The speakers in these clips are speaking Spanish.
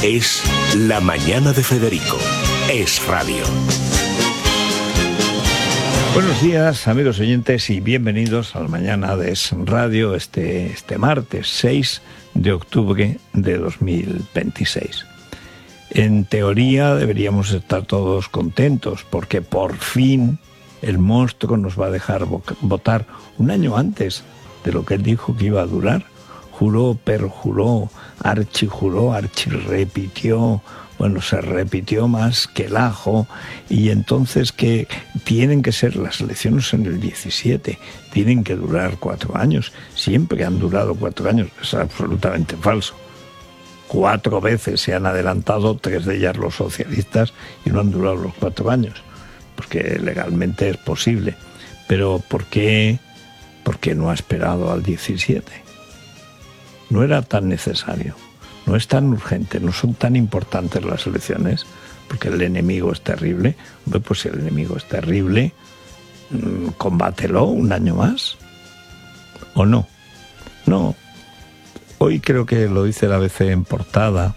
Es La Mañana de Federico. Es radio. Buenos días, amigos oyentes, y bienvenidos a La Mañana de Es Radio este martes 6 de octubre de 2026. En teoría deberíamos estar todos contentos porque por fin el monstruo nos va a dejar votar un año antes de lo que él dijo que iba a durar. Juró, perjuró, archirrepitió, bueno, se repitió más que el ajo, y entonces que tienen que ser las elecciones en el 17, tienen que durar 4 años, siempre han durado 4 años, es absolutamente falso. 4 veces se han adelantado, 3 de ellas los socialistas, y no han durado los 4 años, porque legalmente es posible. Pero ¿por qué no ha esperado al 17? No era tan necesario, no es tan urgente, no son tan importantes las elecciones, porque el enemigo es terrible. Pues si el enemigo es terrible, combátelo un año más, ¿o no? No. Hoy creo que lo dice la ABC en portada,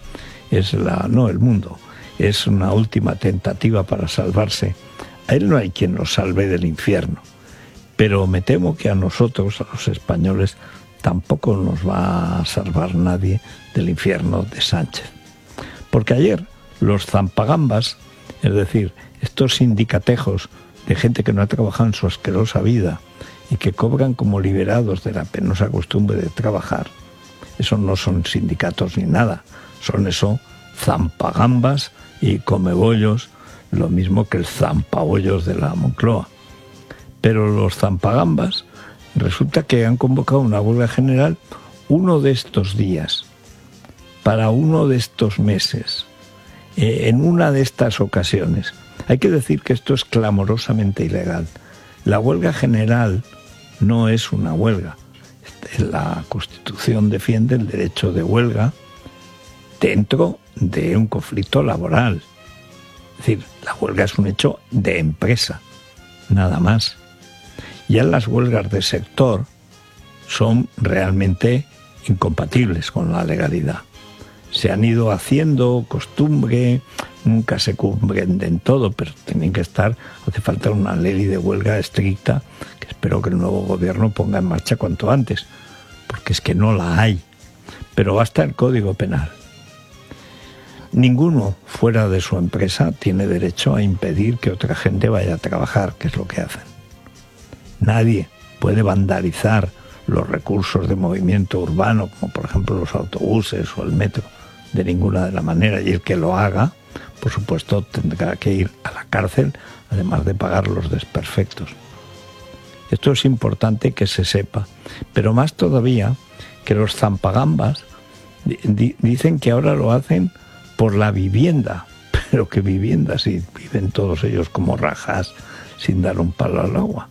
El Mundo, es una última tentativa para salvarse. A él no hay quien nos salve del infierno, pero me temo que a nosotros, a los españoles, tampoco nos va a salvar nadie del infierno de Sánchez. Porque ayer los zampagambas, es decir, estos sindicatejos de gente que no ha trabajado en su asquerosa vida y que cobran como liberados de la penosa costumbre de trabajar, eso no son sindicatos ni nada, son eso, zampagambas y comebollos, lo mismo que el zampabollos de la Moncloa. Pero los zampagambas resulta que han convocado una huelga general uno de estos días, para uno de estos meses, en una de estas ocasiones. Hay que decir que esto es clamorosamente ilegal. La huelga general no es una huelga. La Constitución defiende el derecho de huelga dentro de un conflicto laboral. Es decir, la huelga es un hecho de empresa, nada más. Ya las huelgas de sector son realmente incompatibles con la legalidad. Se han ido haciendo costumbre, nunca se cumplen en todo, pero tienen que estar, hace falta una ley de huelga estricta, que espero que el nuevo gobierno ponga en marcha cuanto antes, porque es que no la hay. Pero basta el Código Penal. Ninguno fuera de su empresa tiene derecho a impedir que otra gente vaya a trabajar, que es lo que hacen. Nadie puede vandalizar los recursos de movimiento urbano, como por ejemplo los autobuses o el metro, de ninguna de la manera, y el que lo haga, por supuesto, tendrá que ir a la cárcel, además de pagar los desperfectos. Esto es importante que se sepa, pero más todavía que los zampagambas dicen que ahora lo hacen por la vivienda, pero ¿qué vivienda si viven todos ellos como rajas sin dar un palo al agua?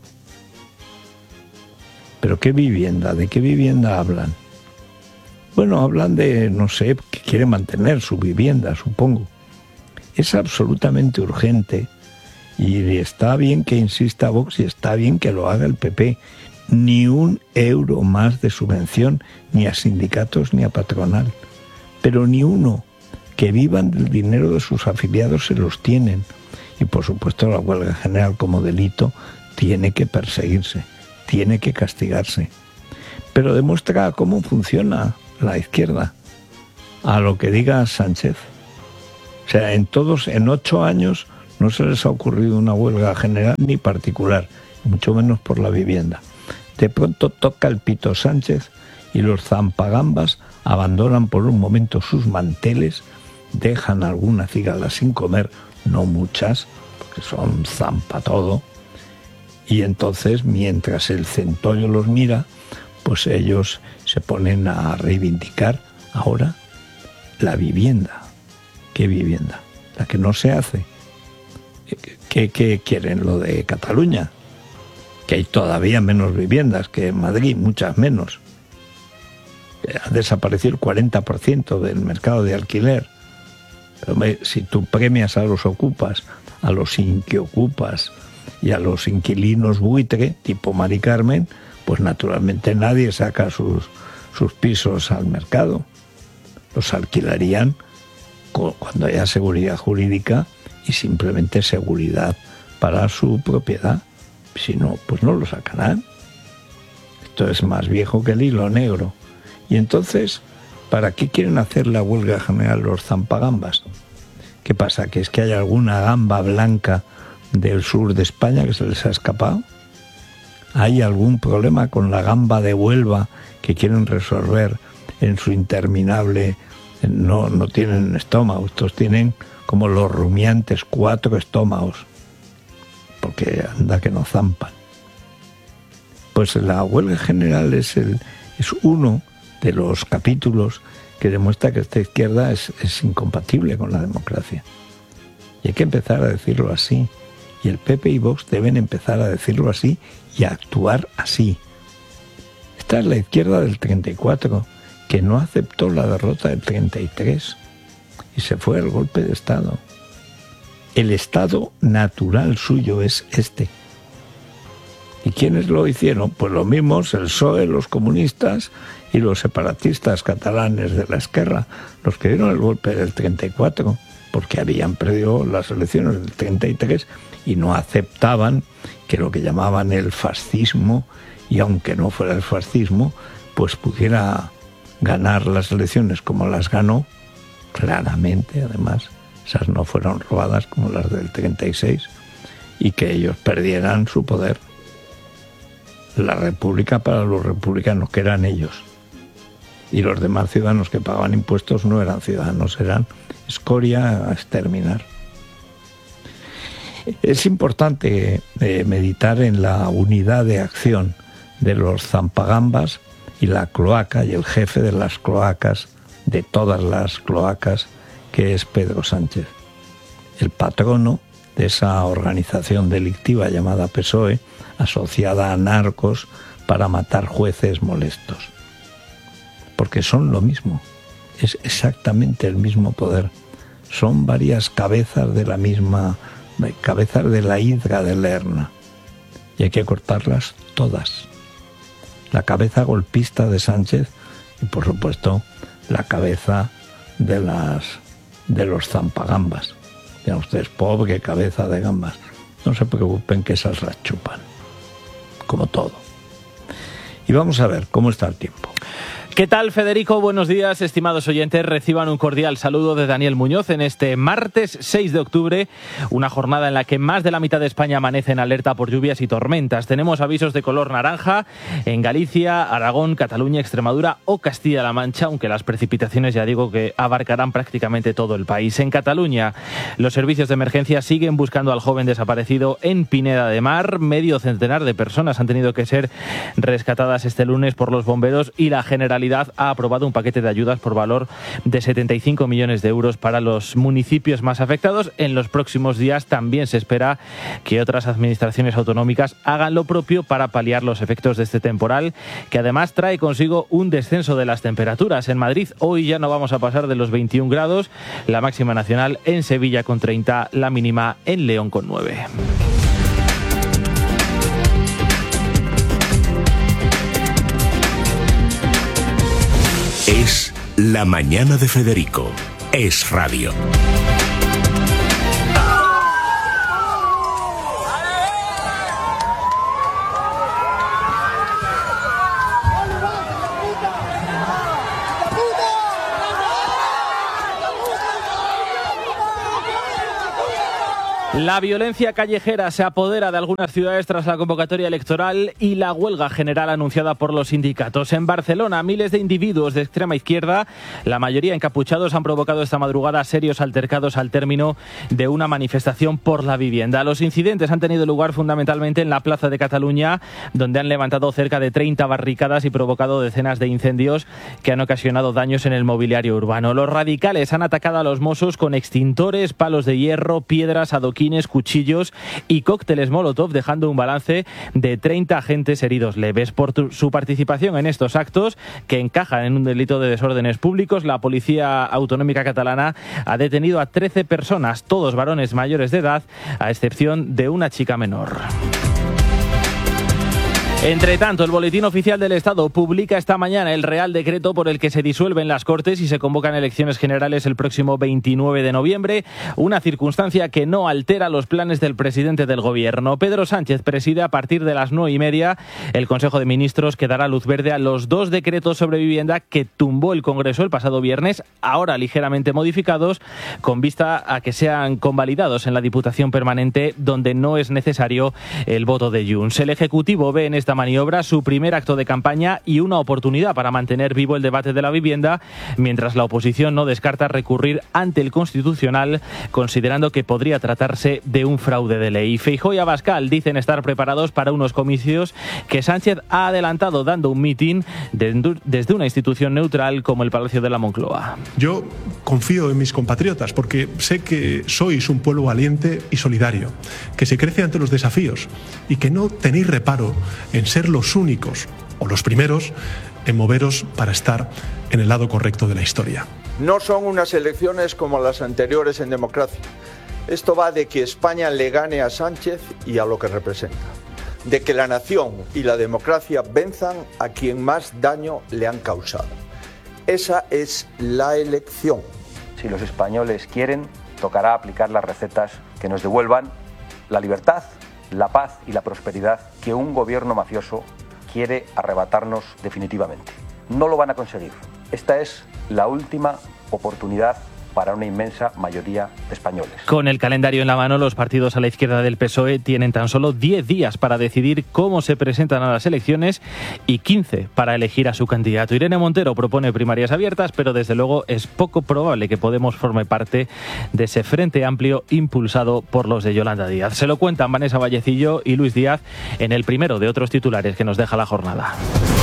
¿Pero qué vivienda? ¿De qué vivienda hablan? Bueno, hablan de, no sé, que quiere mantener su vivienda, supongo. Es absolutamente urgente y está bien que insista Vox y está bien que lo haga el PP. Ni un euro más de subvención, ni a sindicatos ni a patronal. Pero ni uno. Que vivan del dinero de sus afiliados se los tienen. Y por supuesto la huelga general como delito tiene que perseguirse. Tiene que castigarse. Pero demuestra cómo funciona la izquierda, a lo que diga Sánchez. O sea, en 8 años no se les ha ocurrido una huelga general ni particular, mucho menos por la vivienda. De pronto toca el pito Sánchez y los zampagambas abandonan por un momento sus manteles, dejan alguna cigala sin comer, no muchas, porque son zampa todo. Y entonces, mientras el centollo los mira, pues ellos se ponen a reivindicar ahora la vivienda. ¿Qué vivienda? La que no se hace. ¿Qué quieren? ¿Lo de Cataluña? Que hay todavía menos viviendas que en Madrid, muchas menos. Ha desaparecido el 40% del mercado de alquiler. Pero si tú premias a los ocupas, a los inquiocupas y a los inquilinos buitre, tipo Mari Carmen, pues naturalmente nadie saca sus pisos al mercado. Los alquilarían cuando haya seguridad jurídica y simplemente seguridad para su propiedad. Si no, pues no lo sacarán. Esto es más viejo que el hilo negro. Y entonces, ¿para qué quieren hacer la huelga general los zampagambas? ¿Qué pasa? ¿Que es que hay alguna gamba blanca del sur de España que se les ha escapado? ¿Hay algún problema con la gamba de Huelva que quieren resolver en su interminable... No tienen estómago, estos tienen como los rumiantes 4 estómagos, porque anda que no zampan. Pues la huelga general es uno de los capítulos que demuestra que esta izquierda es incompatible con la democracia. Y hay que empezar a decirlo así. Y el PP y Vox deben empezar a decirlo así y a actuar así. Esta es la izquierda del 34, que no aceptó la derrota del 33 y se fue al golpe de Estado. El estado natural suyo es este. ¿Y quiénes lo hicieron? Pues los mismos, el PSOE, los comunistas y los separatistas catalanes de la Esquerra, los que dieron el golpe del 34, porque habían perdido las elecciones del 33 y no aceptaban que lo que llamaban el fascismo, y aunque no fuera el fascismo, pues pudiera ganar las elecciones como las ganó, claramente además, esas no fueron robadas como las del 36, y que ellos perdieran su poder. La república para los republicanos, que eran ellos, y los demás ciudadanos que pagaban impuestos no eran ciudadanos, eran escoria a exterminar. Es importante meditar en la unidad de acción de los zampagambas y la cloaca y el jefe de las cloacas, de todas las cloacas, que es Pedro Sánchez, el patrono de esa organización delictiva llamada PSOE, asociada a narcos para matar jueces molestos. Porque son lo mismo, es exactamente el mismo poder. Son varias cabezas de la misma, cabezas de la hidra de Lerna, y hay que cortarlas todas. La cabeza golpista de Sánchez y, por supuesto, la cabeza de los zampagambas. Vean ustedes, pobre cabeza de gambas. No se preocupen que esas las chupan, como todo. Y vamos a ver cómo está el tiempo. ¿Qué tal, Federico? Buenos días, estimados oyentes. Reciban un cordial saludo de Daniel Muñoz en este martes 6 de octubre, una jornada en la que más de la mitad de España amanece en alerta por lluvias y tormentas. Tenemos avisos de color naranja en Galicia, Aragón, Cataluña, Extremadura o Castilla-La Mancha, aunque las precipitaciones ya digo que abarcarán prácticamente todo el país. En Cataluña, los servicios de emergencia siguen buscando al joven desaparecido en Pineda de Mar. Medio centenar de personas han tenido que ser rescatadas este lunes por los bomberos y la Generalidad ha aprobado un paquete de ayudas por valor de 75 millones de euros para los municipios más afectados. En los próximos días también se espera que otras administraciones autonómicas hagan lo propio para paliar los efectos de este temporal, que además trae consigo un descenso de las temperaturas. En Madrid hoy ya no vamos a pasar de los 21 grados, la máxima nacional en Sevilla con 30, la mínima en León con 9. Es La Mañana de Federico. Es radio. La violencia callejera se apodera de algunas ciudades tras la convocatoria electoral y la huelga general anunciada por los sindicatos. En Barcelona, miles de individuos de extrema izquierda, la mayoría encapuchados, han provocado esta madrugada serios altercados al término de una manifestación por la vivienda. Los incidentes han tenido lugar fundamentalmente en la Plaza de Cataluña, donde han levantado cerca de 30 barricadas y provocado decenas de incendios que han ocasionado daños en el mobiliario urbano. Los radicales han atacado a los Mossos con extintores, palos de hierro, piedras, adoquines, cuchillos y cócteles Molotov, dejando un balance de 30 agentes heridos leves. Por su participación en estos actos, que encajan en un delito de desórdenes públicos, la Policía Autonómica Catalana ha detenido a 13 personas, todos varones mayores de edad, a excepción de una chica menor. Entre tanto, el Boletín Oficial del Estado publica esta mañana el Real Decreto por el que se disuelven las Cortes y se convocan elecciones generales el próximo 29 de noviembre, una circunstancia que no altera los planes del presidente del Gobierno. Pedro Sánchez preside a partir de las 9:30 el Consejo de Ministros que dará luz verde a los 2 decretos sobre vivienda que tumbó el Congreso el pasado viernes, ahora ligeramente modificados, con vista a que sean convalidados en la Diputación Permanente, donde no es necesario el voto de Junts. El Ejecutivo ve en esta maniobra su primer acto de campaña y una oportunidad para mantener vivo el debate de la vivienda, mientras la oposición no descarta recurrir ante el Constitucional, considerando que podría tratarse de un fraude de ley. Feijóo y Abascal dicen estar preparados para unos comicios que Sánchez ha adelantado dando un mitin desde una institución neutral como el Palacio de la Moncloa. Yo confío en mis compatriotas porque sé que sois un pueblo valiente y solidario, que se crece ante los desafíos y que no tenéis reparo en ser los únicos o los primeros en moveros para estar en el lado correcto de la historia. No son unas elecciones como las anteriores en democracia. Esto va de que España le gane a Sánchez y a lo que representa. De que la nación y la democracia venzan a quien más daño le han causado. Esa es la elección. Si los españoles quieren, tocará aplicar las recetas que nos devuelvan la libertad, la paz y la prosperidad que un gobierno mafioso quiere arrebatarnos definitivamente. No lo van a conseguir. Esta es la última oportunidad para una inmensa mayoría de españoles. Con el calendario en la mano, los partidos a la izquierda del PSOE tienen tan solo 10 días para decidir cómo se presentan a las elecciones y 15 para elegir a su candidato. Irene Montero propone primarias abiertas, pero desde luego es poco probable que Podemos forme parte de ese frente amplio impulsado por los de Yolanda Díaz. Se lo cuentan Vanessa Vallecillo y Luis Díaz en el primero de otros titulares que nos deja la jornada.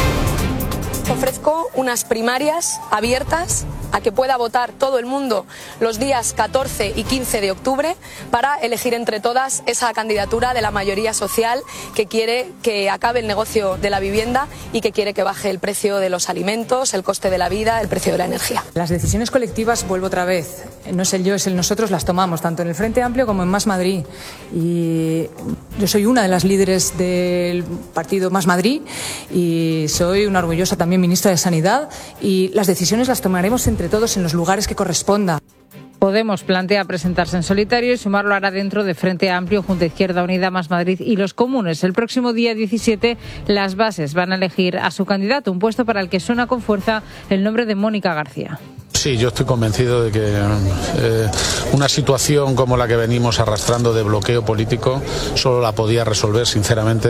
Ofrezco unas primarias abiertas a que pueda votar todo el mundo los días 14 y 15 de octubre para elegir entre todas esa candidatura de la mayoría social que quiere que acabe el negocio de la vivienda y que quiere que baje el precio de los alimentos, el coste de la vida, el precio de la energía. Las decisiones colectivas, vuelvo otra vez, no es el yo, es el nosotros, las tomamos tanto en el Frente Amplio como en Más Madrid. Y yo soy una de las líderes del partido Más Madrid y soy una orgullosa también ministra de Sanidad y las decisiones las tomaremos entre todos en los lugares que corresponda. Podemos plantea presentarse en solitario y sumarlo hará dentro de Frente Amplio, Junta Izquierda Unida, Más Madrid y los Comunes. El próximo día 17 las bases van a elegir a su candidato, un puesto para el que suena con fuerza el nombre de Mónica García. Sí, yo estoy convencido de que una situación como la que venimos arrastrando de bloqueo político solo la podía resolver sinceramente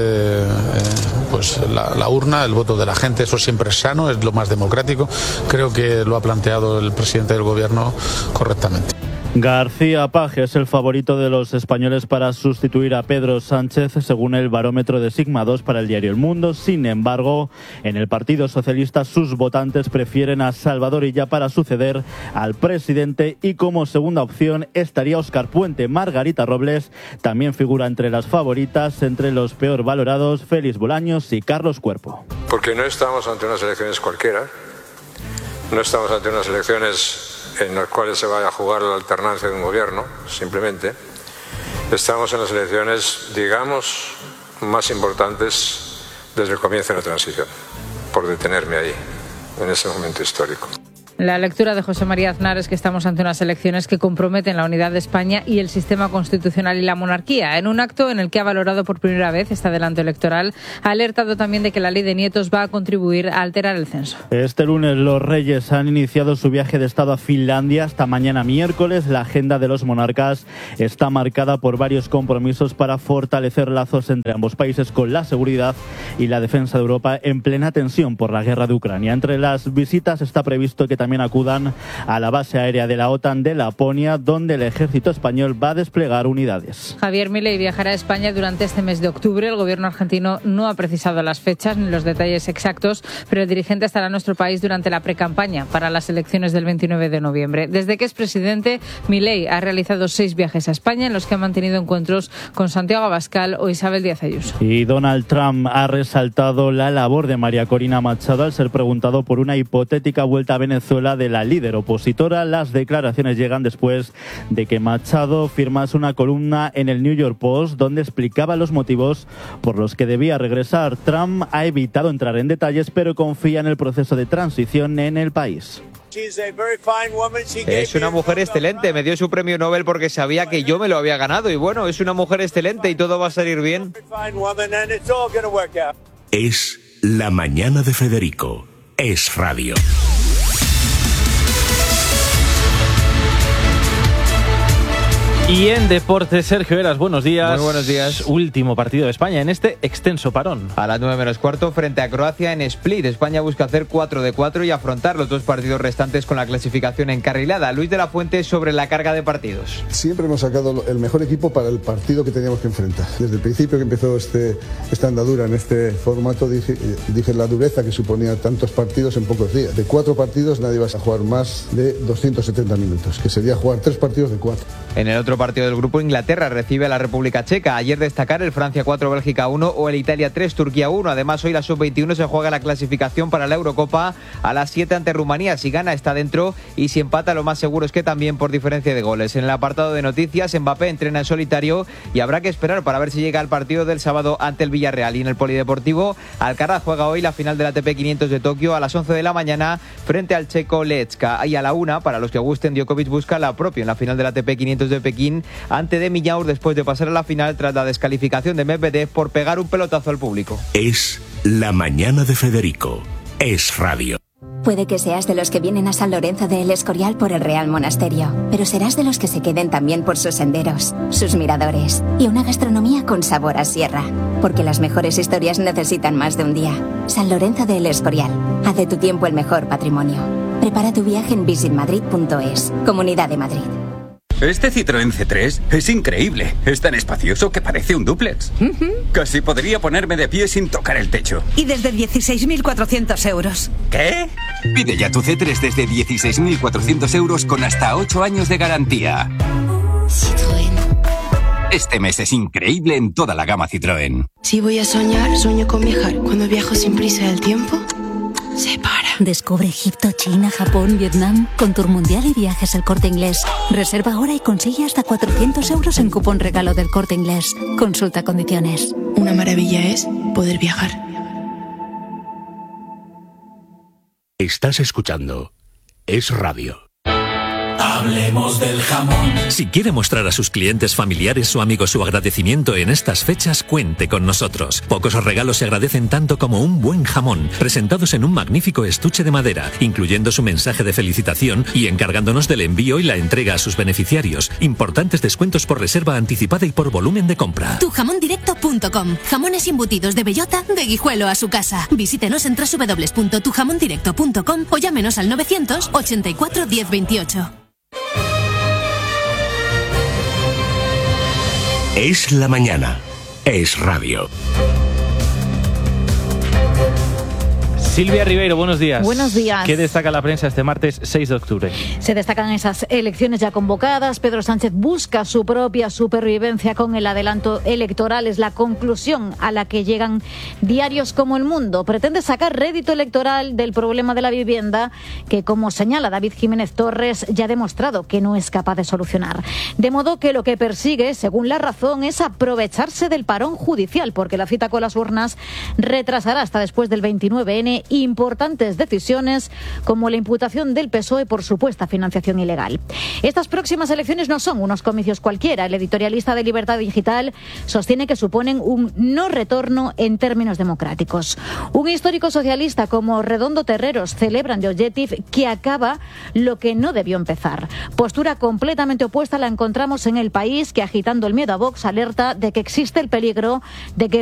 pues la urna, el voto de la gente. Eso siempre es sano, es lo más democrático. Creo que lo ha planteado el presidente del gobierno correctamente. García Paje es el favorito de los españoles para sustituir a Pedro Sánchez, según el barómetro de Sigma 2 para el diario El Mundo. Sin embargo, en el Partido Socialista sus votantes prefieren a Salvador Illa para suceder al presidente y como segunda opción estaría Óscar Puente. Margarita Robles también figura entre las favoritas, entre los peor valorados Félix Bolaños y Carlos Cuerpo. Porque no estamos ante unas elecciones cualquiera, no estamos ante unas elecciones en las cuales se vaya a jugar la alternancia de un gobierno, simplemente. Estamos en las elecciones, digamos, más importantes desde el comienzo de la transición, por detenerme ahí, en ese momento histórico. La lectura de José María Aznar es que estamos ante unas elecciones que comprometen la unidad de España y el sistema constitucional y la monarquía. En un acto en el que ha valorado por primera vez este adelanto electoral, ha alertado también de que la ley de nietos va a contribuir a alterar el censo. Este lunes los reyes han iniciado su viaje de estado a Finlandia. Hasta mañana miércoles la agenda de los monarcas está marcada por varios compromisos para fortalecer lazos entre ambos países con la seguridad y la defensa de Europa en plena tensión por la guerra de Ucrania. Entre las visitas está previsto que también acudan a la base aérea de la OTAN de Laponia, donde el ejército español va a desplegar unidades. Javier Milei viajará a España durante este mes de octubre. El gobierno argentino no ha precisado las fechas ni los detalles exactos, pero el dirigente estará en nuestro país durante la precampaña para las elecciones del 29 de noviembre. Desde que es presidente, Milei ha realizado 6 viajes a España en los que ha mantenido encuentros con Santiago Abascal o Isabel Díaz Ayuso. Y Donald Trump ha resaltado la labor de María Corina Machado al ser preguntado por una hipotética vuelta a Venezuela Venezuela de la líder opositora. Las declaraciones llegan después de que Machado firmase una columna en el New York Post donde explicaba los motivos por los que debía regresar. Trump ha evitado entrar en detalles, pero confía en el proceso de transición en el país. Es una mujer excelente, me dio su premio Nobel porque sabía que yo me lo había ganado y bueno, es una mujer excelente y todo va a salir bien. Es La Mañana de Federico. Es Radio. Y en deportes, Sergio Heras, buenos días. Muy buenos días. Último partido de España en este extenso parón. A las 9:45 frente a Croacia en Split. España busca hacer 4 de 4 y afrontar los 2 partidos restantes con la clasificación encarrilada. Luis de la Fuente sobre la carga de partidos. Siempre hemos sacado el mejor equipo para el partido que teníamos que enfrentar. Desde el principio que empezó esta andadura en este formato dije la dureza que suponía tantos partidos en pocos días. De 4 partidos nadie va a jugar más de 270 minutos, que sería jugar 3 partidos de 4. En el otro partido del grupo, Inglaterra recibe a la República Checa. Ayer destacar el Francia 4, Bélgica 1 o el Italia 3, Turquía 1. Además, hoy la Sub-21 se juega la clasificación para la Eurocopa a las 7 ante Rumanía. Si gana, está dentro, y si empata, lo más seguro es que también por diferencia de goles. En el apartado de noticias, Mbappé entrena en solitario y habrá que esperar para ver si llega al partido del sábado ante el Villarreal. Y en el Polideportivo, Alcaraz juega hoy la final del ATP 500 de Tokio a las 11 de la mañana frente al checo Lechka. Y a la 1, para los que gusten, Djokovic busca la propia en la final del ATP 500 de Pekín ante de Miñaur después de pasar a la final tras la descalificación de Medvedev por pegar un pelotazo al público. Es La Mañana de Federico. Es Radio. Puede que seas de los que vienen a San Lorenzo de El Escorial por el Real Monasterio, pero serás de los que se queden también por sus senderos, sus miradores y una gastronomía con sabor a sierra. Porque las mejores historias necesitan más de un día. San Lorenzo de El Escorial. Haz de tu tiempo el mejor patrimonio. Prepara tu viaje en visitmadrid.es. Comunidad de Madrid. Este Citroën C3 es increíble. Es tan espacioso que parece un dúplex. Casi podría ponerme de pie sin tocar el techo. Y desde 16.400 euros. ¿Qué? Pide ya tu C3 desde 16.400 euros con hasta 8 años de garantía. Citroën. Este mes es increíble en toda la gama Citroën. Si voy a soñar, sueño con viajar. Cuando viajo sin prisa del tiempo se para. Descubre Egipto, China, Japón, Vietnam con Tour Mundial y Viajes El Corte Inglés. Reserva ahora y consigue hasta 400 euros en cupón regalo del Corte Inglés. Consulta condiciones. Una maravilla es poder viajar. Estás escuchando Es Radio. Hablemos del jamón. Si quiere mostrar a sus clientes familiares o amigos su agradecimiento en estas fechas, cuente con nosotros. Pocos regalos se agradecen tanto como un buen jamón, presentados en un magnífico estuche de madera, incluyendo su mensaje de felicitación y encargándonos del envío y la entrega a sus beneficiarios. Importantes descuentos por reserva anticipada y por volumen de compra. Tujamondirecto.com. Jamones embutidos de bellota, de Guijuelo a su casa. Visítenos en www.tujamondirecto.com o llámenos al 984 1028. Es la mañana. Es Radio. Silvia Ribeiro, buenos días. Buenos días. ¿Qué destaca la prensa este martes 6 de octubre? Se destacan esas elecciones ya convocadas. Pedro Sánchez busca su propia supervivencia con el adelanto electoral. Es la conclusión a la que llegan diarios como El Mundo. Pretende sacar rédito electoral del problema de la vivienda que, como señala David Jiménez Torres, ya ha demostrado que no es capaz de solucionar. De modo que lo que persigue, según La Razón, es aprovecharse del parón judicial, porque la cita con las urnas retrasará hasta después del 29N importantes decisiones como la imputación del PSOE por supuesta financiación ilegal. Estas próximas elecciones no son unos comicios cualquiera. El editorialista de Libertad Digital sostiene que suponen un no retorno en términos democráticos. Un histórico socialista como Redondo Terreros celebra en The Objective que acaba lo que no debió empezar. Postura completamente opuesta la encontramos en El País, que agitando el miedo a Vox alerta de que existe el peligro de que